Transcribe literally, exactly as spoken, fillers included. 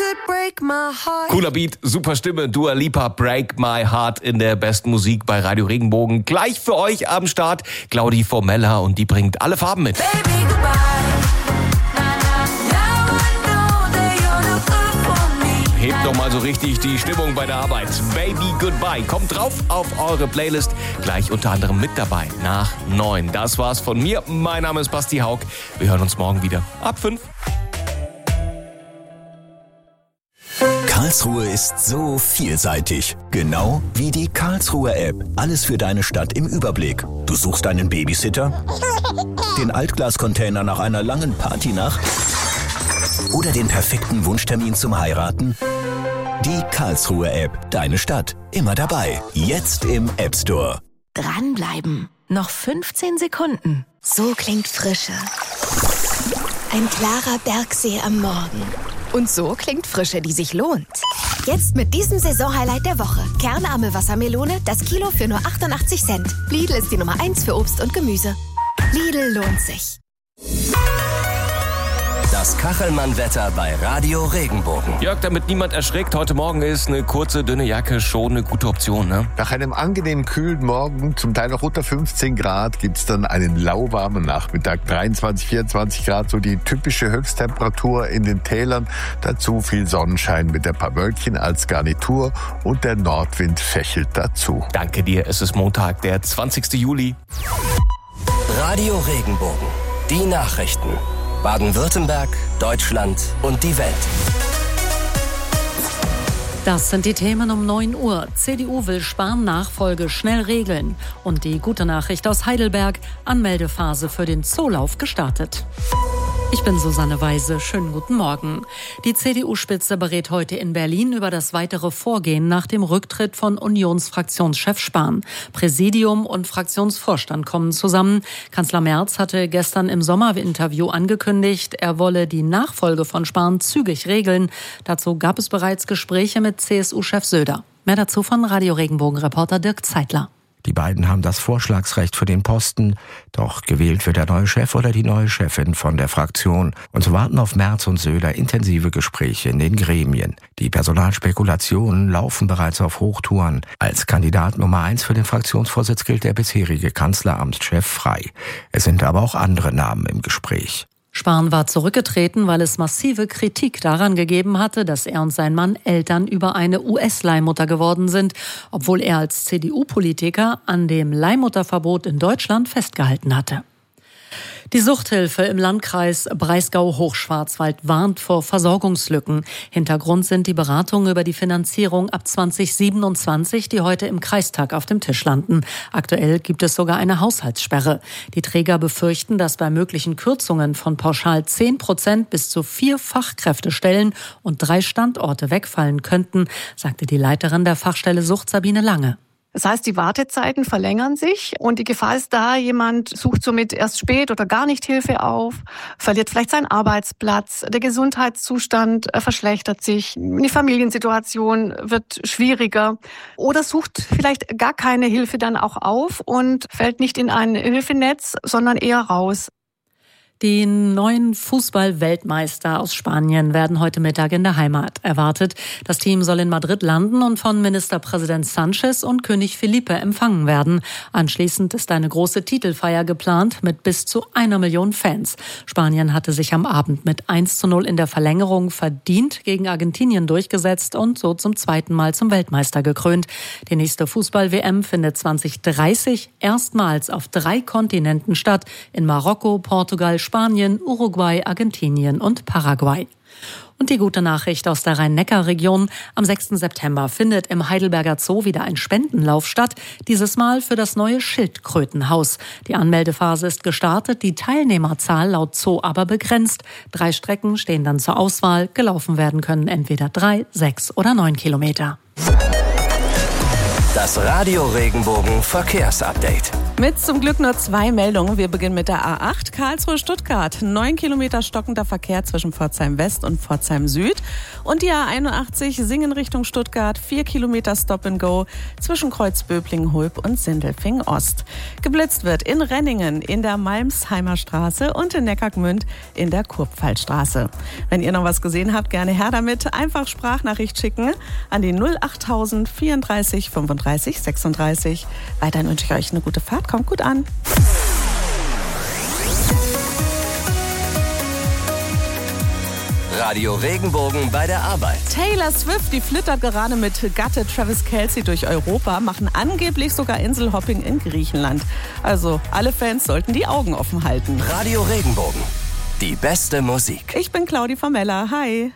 Cooler Beat, super Stimme, Dua Lipa, Break My Heart in der besten Musik bei Radio Regenbogen. Gleich für euch am Start Claudi Formella und die bringt alle Farben mit. Baby, goodbye. Hebt doch mal so richtig die Stimmung bei der Arbeit. Baby Goodbye. Kommt drauf auf eure Playlist. Gleich unter anderem mit dabei nach neun. Das war's von mir. Mein Name ist Basti Haug. Wir hören uns morgen wieder. Ab fünf. Karlsruhe ist so vielseitig. Genau wie die Karlsruher App. Alles für deine Stadt im Überblick. Du suchst einen Babysitter? Den Altglascontainer nach einer langen Partynacht? Oder den perfekten Wunschtermin zum Heiraten? Die Karlsruher App. Deine Stadt. Immer dabei. Jetzt im App Store. Dranbleiben. Noch fünfzehn Sekunden. So klingt Frische. Ein klarer Bergsee am Morgen. Und so klingt Frische, die sich lohnt. Jetzt mit diesem Saisonhighlight der Woche. Kernarme Wassermelone, das Kilo für nur achtundachtzig Cent. Lidl ist die Nummer eins für Obst und Gemüse. Lidl lohnt sich. Das Kachelmann-Wetter bei Radio Regenbogen. Jörg, damit niemand erschrickt, heute Morgen ist eine kurze, dünne Jacke schon eine gute Option, ne? Nach einem angenehm kühlen Morgen, zum Teil noch unter fünfzehn Grad, gibt's dann einen lauwarmen Nachmittag. dreiundzwanzig, vierundzwanzig Grad, so die typische Höchsttemperatur in den Tälern. Dazu viel Sonnenschein mit ein paar Wölkchen als Garnitur und der Nordwind fächelt dazu. Danke dir, es ist Montag, der zwanzigsten Juli. Radio Regenbogen. Die Nachrichten. Baden-Württemberg, Deutschland und die Welt. Das sind die Themen um neun Uhr. C D U will Spahn-Nachfolge schnell regeln. Und die gute Nachricht aus Heidelberg, Anmeldephase für den Zoolauf gestartet. Ich bin Susanne Weise. Schönen guten Morgen. Die C D U-Spitze berät heute in Berlin über das weitere Vorgehen nach dem Rücktritt von Unionsfraktionschef Spahn. Präsidium und Fraktionsvorstand kommen zusammen. Kanzler Merz hatte gestern im Sommerinterview angekündigt, er wolle die Nachfolge von Spahn zügig regeln. Dazu gab es bereits Gespräche mit C S U-Chef Söder. Mehr dazu von Radio Regenbogen-Reporter Dirk Zeitler. Die beiden haben das Vorschlagsrecht für den Posten, doch gewählt wird der neue Chef oder die neue Chefin von der Fraktion. Und so warten auf Merz und Söder intensive Gespräche in den Gremien. Die Personalspekulationen laufen bereits auf Hochtouren. Als Kandidat Nummer eins für den Fraktionsvorsitz gilt der bisherige Kanzleramtschef Frey. Es sind aber auch andere Namen im Gespräch. Spahn war zurückgetreten, weil es massive Kritik daran gegeben hatte, dass er und sein Mann Eltern über eine U S-Leihmutter geworden sind, obwohl er als C D U-Politiker an dem Leihmutterverbot in Deutschland festgehalten hatte. Die Suchthilfe im Landkreis Breisgau-Hochschwarzwald warnt vor Versorgungslücken. Hintergrund sind die Beratungen über die Finanzierung ab zwanzig siebenundzwanzig, die heute im Kreistag auf dem Tisch landen. Aktuell gibt es sogar eine Haushaltssperre. Die Träger befürchten, dass bei möglichen Kürzungen von pauschal zehn Prozent bis zu vier Fachkräftestellen und drei Standorte wegfallen könnten, sagte die Leiterin der Fachstelle Sucht Sabine Lange. Das heißt, die Wartezeiten verlängern sich und die Gefahr ist da, jemand sucht somit erst spät oder gar nicht Hilfe auf, verliert vielleicht seinen Arbeitsplatz, der Gesundheitszustand verschlechtert sich, die Familiensituation wird schwieriger oder sucht vielleicht gar keine Hilfe dann auch auf und fällt nicht in ein Hilfenetz, sondern eher raus. Die neuen Fußball-Weltmeister aus Spanien werden heute Mittag in der Heimat erwartet. Das Team soll in Madrid landen und von Ministerpräsident Sánchez und König Felipe empfangen werden. Anschließend ist eine große Titelfeier geplant mit bis zu einer Million Fans. Spanien hatte sich am Abend mit eins zu null in der Verlängerung verdient gegen Argentinien durchgesetzt und so zum zweiten Mal zum Weltmeister gekrönt. Die nächste Fußball-W M findet zwanzig dreißig erstmals auf drei Kontinenten statt. In Marokko, Portugal, Spanien, Uruguay, Argentinien und Paraguay. Und die gute Nachricht aus der Rhein-Neckar-Region. Am sechsten September findet im Heidelberger Zoo wieder ein Spendenlauf statt. Dieses Mal für das neue Schildkrötenhaus. Die Anmeldephase ist gestartet, die Teilnehmerzahl laut Zoo aber begrenzt. Drei Strecken stehen dann zur Auswahl. Gelaufen werden können entweder drei, sechs oder neun Kilometer. Das Radio Regenbogen Verkehrsupdate. Mit zum Glück nur zwei Meldungen. Wir beginnen mit der A acht Karlsruhe-Stuttgart. Neun Kilometer stockender Verkehr zwischen Pforzheim West und Pforzheim Süd. Und die A einundachtzig Singen Richtung Stuttgart. Vier Kilometer Stop and Go zwischen Kreuzböblingen-Hulb und Sindelfingen Ost. Geblitzt wird in Renningen, in der Malmsheimer Straße und in Neckargmünd in der Kurpfalzstraße. Wenn ihr noch was gesehen habt, gerne her damit. Einfach Sprachnachricht schicken an die null achttausend vierunddreißig fünfunddreißig sechsunddreißig. Weiterhin wünsche ich euch eine gute Fahrt. Kommt gut an. Radio Regenbogen bei der Arbeit. Taylor Swift, die flittert gerade mit Gatte Travis Kelce durch Europa, machen angeblich sogar Inselhopping in Griechenland. Also alle Fans sollten die Augen offen halten. Radio Regenbogen, die beste Musik. Ich bin Claudi Formella. Hi.